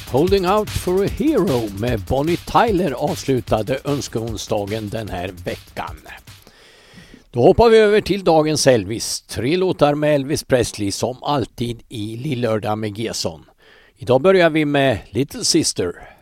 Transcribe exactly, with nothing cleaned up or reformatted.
Holding Out for a Hero med Bonnie Tyler avslutade önskeonsdagen den här veckan. Då hoppar vi över till dagens Elvis. Tre låtar med Elvis Presley som alltid i Lillördag med Gesson. Idag börjar vi med Little Sister.